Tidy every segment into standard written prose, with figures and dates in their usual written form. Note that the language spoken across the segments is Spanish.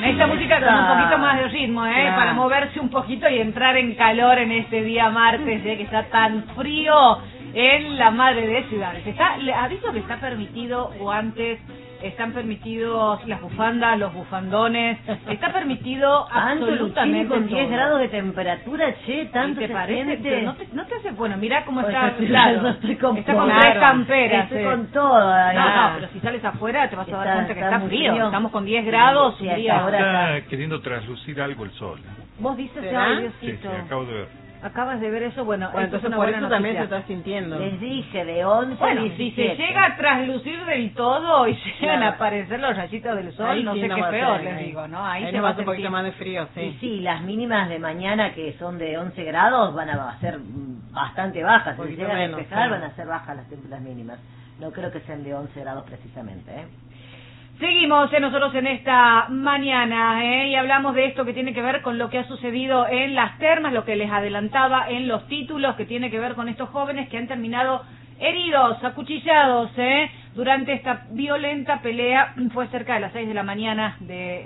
esta música con un poquito más de ritmo, Claro. para moverse un poquito y entrar en calor en este día martes, que está tan frío en la madre de ciudades. Le aviso que está permitido guantes, están permitidos las bufandas, los bufandones, está permitido absolutamente con 10 todo. grados de temperatura, che, tanto ¿Y te se parece? siente? Pero no te hace, bueno, mira cómo Pues está, estoy- claro, estoy con está con todo. 3 camperas. Estoy con todo. ahí. No, pero si sales afuera te vas a dar Está- cuenta que está está muy frío. frío. Estamos con 10 grados, Sí, frío. ahora Está queriendo traslucir algo el sol. Vos dices, ¿Será? ay, Sí, Diosito. sí, acabo de ver. Acabas de ver eso, bueno, esto es entonces una por buena eso también se noticia. está sintiendo. les dije de 11 a Bueno, si 17. se llega a traslucir del todo y llegan Claro. a aparecer los rayitos del sol, Ahí no sí sé no qué va a peor, ser, les ahí. digo, ¿no? Ahí Ahí se nos va va a a hacer un poquito sentir. más de frío, Y sí. sí, las mínimas de mañana que son de 11 grados van a ser bastante bajas. Si Poquito llegan a menos, despejar sí. van a ser bajas las mínimas. No creo que sean de 11 grados precisamente, ¿eh? Seguimos nosotros en esta mañana y hablamos de esto que tiene que ver con lo que ha sucedido en las termas, lo que les adelantaba en los títulos, que tiene que ver con estos jóvenes que han terminado heridos, acuchillados durante esta violenta pelea. Fue cerca de las 6 de la mañana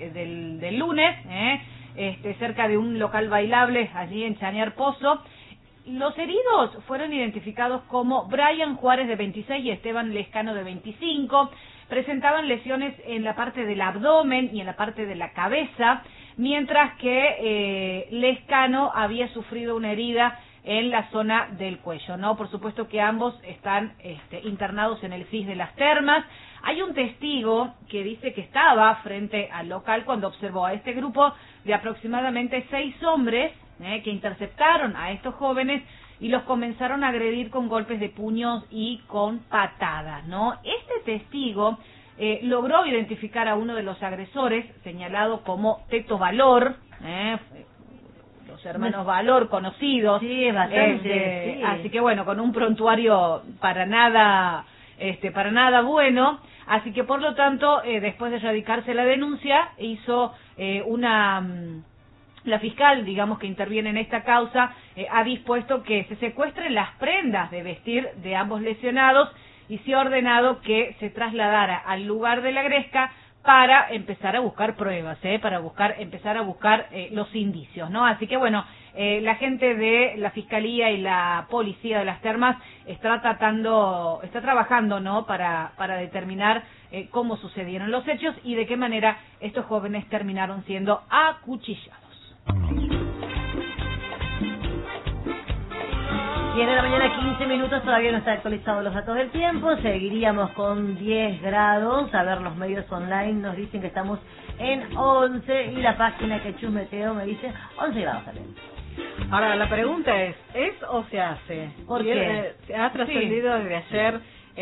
del lunes, cerca de un local bailable allí en Chañar Pozo. Los heridos fueron identificados como Brian Juárez, de 26, y Esteban Lescano, de 25. Presentaban lesiones en la parte del abdomen y en la parte de la cabeza, mientras que Lescano había sufrido una herida en la zona del cuello, ¿no? Por supuesto que ambos están internados en el CIS de las Termas. Hay un testigo que dice que estaba frente al local cuando observó a este grupo de aproximadamente 6 hombres que interceptaron a estos jóvenes y los comenzaron a agredir con golpes de puños y con patadas, ¿no? Este testigo logró identificar a uno de los agresores, señalado como Teto Valor, los hermanos Valor conocidos. Sí, es bastante, sí. Así que bueno, con un prontuario para nada bueno. Así que por lo tanto, después de radicarse la denuncia, hizo la fiscal, digamos, que interviene en esta causa, ha dispuesto que se secuestren las prendas de vestir de ambos lesionados y se ha ordenado que se trasladara al lugar de la gresca para empezar a buscar pruebas, empezar a buscar los indicios, ¿no? Así que bueno, la gente de la Fiscalía y la Policía de las Termas está trabajando, ¿no? Para determinar cómo sucedieron los hechos y de qué manera estos jóvenes terminaron siendo acuchillados. 10 de la mañana, 15 minutos, todavía no está actualizados los datos del tiempo, seguiríamos con 10 grados, a ver, los medios online nos dicen que estamos en 11 y la página que Chus Meteo me dice 11 grados también. Ahora, la pregunta es o se hace? ¿Por Y qué? se ha trascendido desde ayer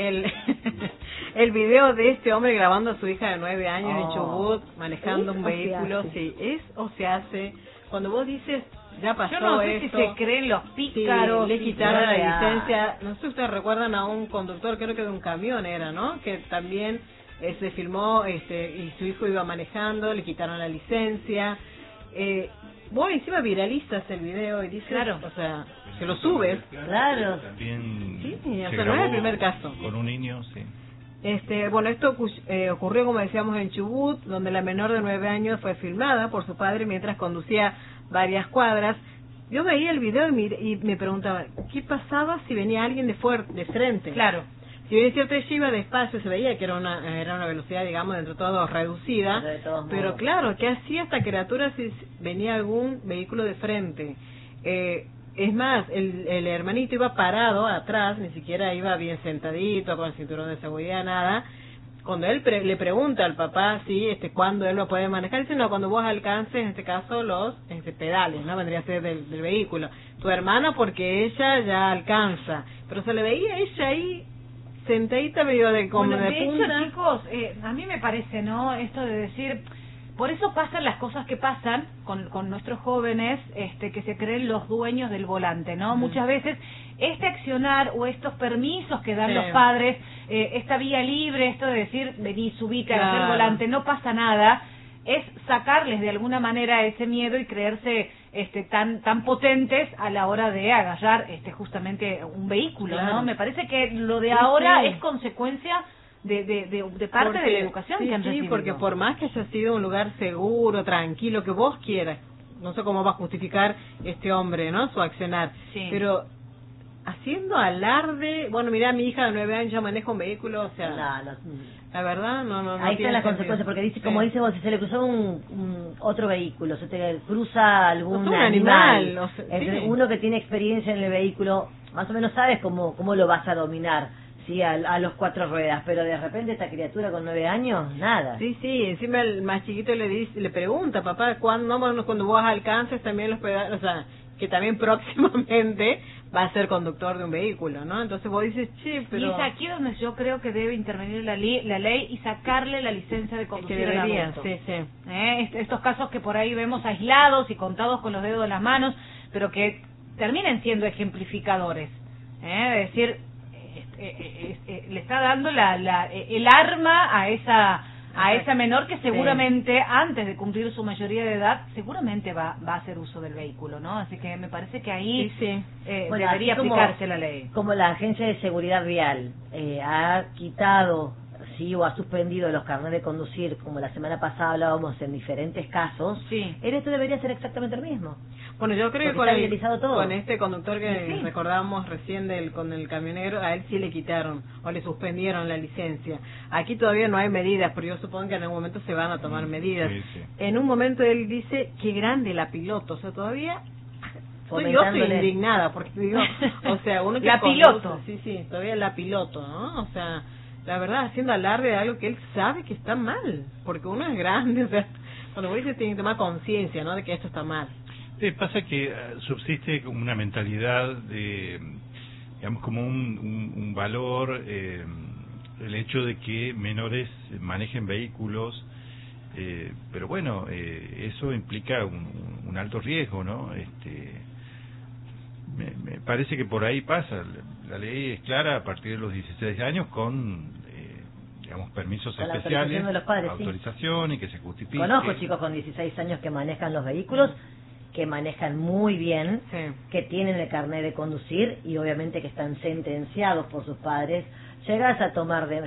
el video de este hombre grabando a su hija de 9 años en Chubut, manejando un vehículo. Sí, ¿es o se hace? Cuando vos dices, ya pasó Yo no sé esto, si se creen los pícaros. sí, le quitaron la ya. licencia. No sé si ustedes recuerdan a un conductor, creo que de un camión era, ¿no? Que también se filmó y su hijo iba manejando, le quitaron la licencia. Vos encima viralizas el video y dices, Claro. o sea, que lo subes. Claro. También Sí, se o sea, no es grabó el primer caso. con un niño, sí. Bueno, esto ocurrió, como decíamos, en Chubut, donde la menor de 9 años fue filmada por su padre mientras conducía varias cuadras. Yo veía el video y me preguntaba, ¿qué pasaba si venía alguien de frente? Claro. Si bien es cierto, ella iba despacio, se veía que era una velocidad, digamos, dentro de todo reducida, Pero de todos pero modos. claro, ¿qué hacía esta criatura si venía algún vehículo de frente? Es más, el hermanito iba parado atrás, ni siquiera iba bien sentadito, con el cinturón de seguridad, nada. Cuando él le pregunta al papá cuándo él lo puede manejar, dice, no, cuando vos alcances, en este caso, los pedales, ¿no? Vendría a ser del vehículo. Tu hermana, porque ella ya alcanza. Pero se le veía ella ahí, sentadita medio como Bueno, de de punta. hecho, chicos, a mí me parece, ¿no? Esto de decir, por eso pasan las cosas que pasan con nuestros jóvenes, que se creen los dueños del volante, ¿no? Muchas veces este accionar o estos permisos que dan Sí. los padres, esta vía libre, esto de decir, vení, subite, agarrá el Claro. volante, no pasa nada, es sacarles de alguna manera ese miedo y creerse tan potentes a la hora de agarrar justamente un vehículo, Claro. ¿no? Me parece que lo de Sí, ahora sí. es consecuencia de parte de la educación sí, que han sí, recibido. porque por más que haya sido un lugar seguro, tranquilo, que vos quieras, no sé cómo va a justificar este hombre, ¿no? Su accionar, Sí. pero haciendo alarde, bueno, mira, mi hija de 9 años ya maneja un vehículo, o sea, la verdad, no ahí están las consecuencias, porque dice, como dice vos, si se le cruzó otro vehículo, se te cruza algún un animal, o sea, entre sí. uno que tiene experiencia en el vehículo, más o menos sabes cómo lo vas a dominar, sí, a los 4 ruedas, pero de repente esta criatura con 9 años, nada. Sí, encima el más chiquito le pregunta, papá, cuando vos alcances también los pedales, o sea, que también próximamente va a ser conductor de un vehículo, ¿no? Entonces vos dices, sí, pero... Y es aquí donde yo creo que debe intervenir la ley y sacarle la licencia de conducir que debería, al adulto. sí. Estos casos que por ahí vemos aislados y contados con los dedos de las manos, pero que terminen siendo ejemplificadores. Es decir, le está dando el arma a esa menor que seguramente antes de cumplir su mayoría de edad seguramente va a hacer uso del vehículo, ¿no? Así que me parece que ahí Bueno, debería así como- aplicarse la ley. Como la Agencia de Seguridad Vial ha quitado, sí, o ha suspendido los carnets de conducir, como la semana pasada hablábamos en diferentes casos, Sí. en esto debería ser exactamente lo mismo. Bueno, yo creo que Porque está vializado todo. con este conductor que Sí. recordábamos recién con el camionero, a él sí le quitaron o le suspendieron la licencia. Aquí todavía no hay medidas, pero yo supongo que en algún momento se van a tomar medidas. Sí, sí. En un momento él dice, qué grande la piloto, o sea, todavía... yo estoy Fomentándole. indignada porque digo, o sea, uno que La conduce, piloto. sí, todavía la piloto, ¿no? O sea, la verdad, haciendo alarde de algo que él sabe que está mal, porque uno es grande, o sea, cuando vos dices tiene que tomar conciencia, ¿no? De que esto está mal. Pasa que subsiste como una mentalidad de, digamos, como un valor, el hecho de que menores manejen vehículos, pero bueno, eso implica un alto riesgo, ¿no? Me parece que por ahí pasa. La ley es clara a partir de los 16 años con, digamos, permisos Con la especiales, autorización de los padres, sí. autorización y que se justifique. Conozco chicos con 16 años que manejan los vehículos, que manejan muy bien, Sí. que tienen el carnet de conducir y obviamente que están sentenciados por sus padres. Llegas a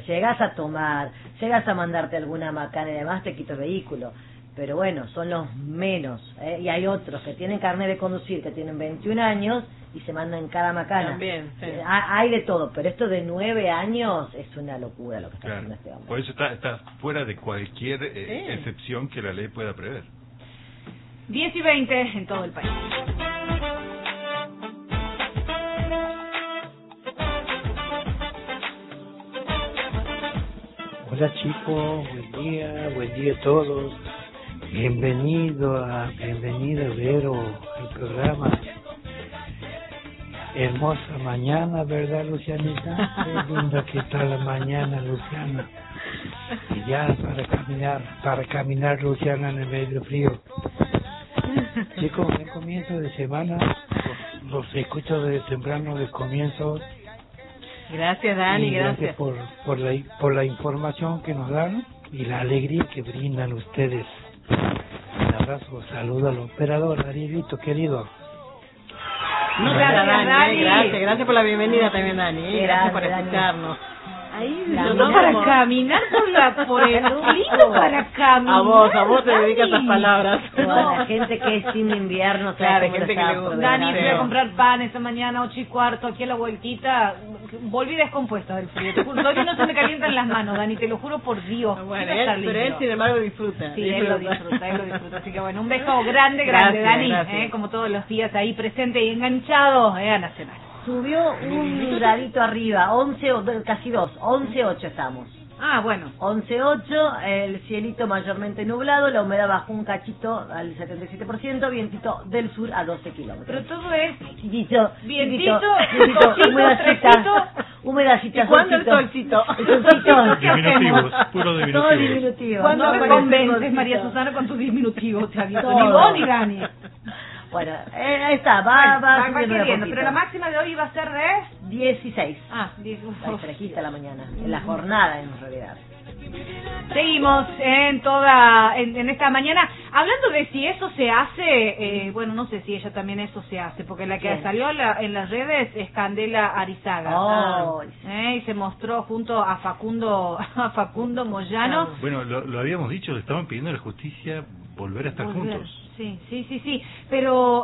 mandarte alguna macana y demás, te quito el vehículo. Pero bueno, son los menos, ¿eh? Y hay otros que tienen carnet de conducir, que tienen 21 años y se mandan cada macana. También, sí. Hay de todo, pero esto de 9 años es una locura lo que está Claro. haciendo este hombre. Por eso está fuera de cualquier excepción que la ley pueda prever. 10 y 20 en todo el país. Hola chicos, buen día a todos. Bienvenido Vero, el programa. Hermosa mañana, ¿verdad, Lucianita? Qué linda que está la mañana, Luciana. Y ya para caminar, Luciana, en el medio frío. Chicos, en comienzo de semana, los escucho desde temprano de comienzo. Gracias, Dani, Y gracias. por la información que nos dan y la alegría que brindan ustedes. Un abrazo, saludo al operador, Arielito, querido. Gracias, Dani. Gracias por la bienvenida también, Dani. Gracias por Dani. escucharnos. Ahí No para caminar por el lindo para caminar. A vos te dedicas esas palabras. Toda la gente que es sin invierno, Claro, sabe cómo gente lo que está le gusta. aprovechando. Dani, fui a comprar pan esta mañana, 8:15, aquí a la vueltita. Volví descompuesta del frío. Te juro, todavía no se me calientan las manos, Dani, te lo juro por Dios. Bueno, Quiero estar pero él, limpio. sin embargo, disfruta. Sí, él lo disfruta. Así que bueno, un beso grande, Dani, gracias. como todos los días ahí presente y enganchado a Nacional. Subió un gradito arriba, 11 o casi 2, 11.8 estamos. Ah, bueno. 11.8, el cielito mayormente nublado, la humedad bajó un cachito al 77%, vientito del sur a 12 kilómetros. Pero todo es Chiquito, vientito, chiquitito, cosito, humedacita, fresquito. humedacita, ¿Y cuándo el solcito? El solcito. Diminutivos, puro Todo diminutivos. diminutivo. ¿Cuándo No me aparece convences, solcito. María Susana, con tus diminutivos? Te aviso. Todo. Ni vos ni Dani. Bueno, ahí está, va subiendo de a queriendo, poquito. pero la máxima de hoy va a ser de... 16. Ah, 10. Está fresquita la mañana, en la jornada en realidad. Seguimos en esta mañana hablando de si eso se hace, bueno, no sé si ella también eso se hace, porque la que salió en las redes es Candela Arizaga, y se mostró junto a Facundo Moyano. Bueno, lo habíamos dicho, le estaban pidiendo a la justicia volver a estar juntos. Sí, pero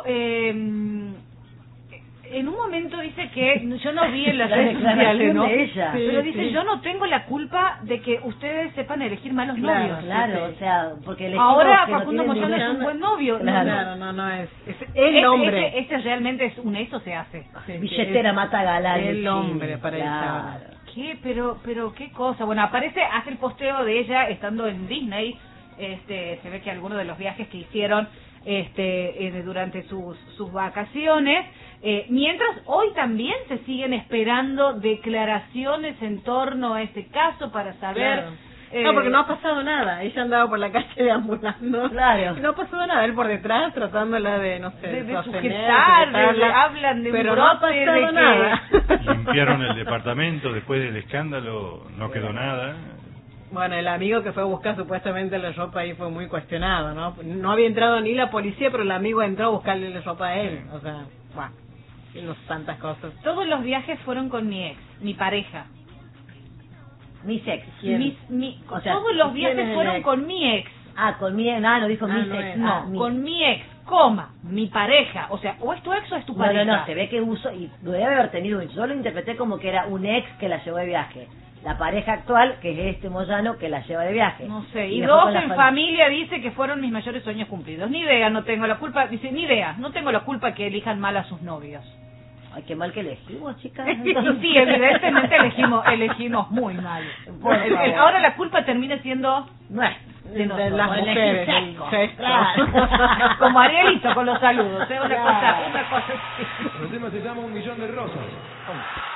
en un momento dice que yo no vi en las redes sociales, ¿no? De ella. Pero dice, yo no tengo la culpa de que ustedes sepan elegir malos novios. Claro, o sea, porque ahora Facundo Moyano es un buen novio. Claro, no es el hombre. Este realmente es eso se hace. Billetera mata galán. El hombre para ella. ¿Qué? Pero qué cosa. Bueno, hace el posteo de ella estando en Disney. Se ve que algunos de los viajes que hicieron durante sus vacaciones, mientras hoy también se siguen esperando declaraciones en torno a este caso para saber. No, porque no ha pasado nada. Ella andaba por la calle deambulando. Claro. No ha pasado nada. Él por detrás tratándola de, no sé, de sujetar, hablan de pero un no ha pasado nada. Limpiaron el departamento después del escándalo, no quedó nada. Bueno, el amigo que fue a buscar supuestamente la ropa ahí fue muy cuestionado, ¿no? No había entrado ni la policía, pero el amigo entró a buscarle la ropa a él. O sea, tantas cosas. Todos los viajes fueron con mi ex, mi pareja. Mi ex. O sea, todos los viajes fueron con mi ex. Con mi ex. No dijo mi ex. Con mi ex, mi pareja. O sea, o es tu ex o es tu pareja. No, se ve que uso, y debe haber tenido yo lo interpreté como que era un ex que la llevó de viaje. La pareja actual, que es Moyano, que la lleva de viaje. No sé, y dos en familia dice que fueron mis mayores sueños cumplidos. Ni idea, no tengo la culpa. Dice, ni idea, no tengo la culpa que elijan mal a sus novios. Ay, qué mal que elegimos, chicas. Sí, evidentemente elegimos muy mal. Ahora la culpa termina siendo de las mujeres. Claro. Como Arielito con los saludos. Una cosa así. El tema se llama 1.000.000 de rosas.